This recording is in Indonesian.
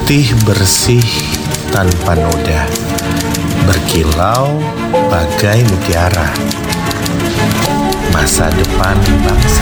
putih bersih tanpa noda, berkilau bagai mutiara. Masa depan bangsa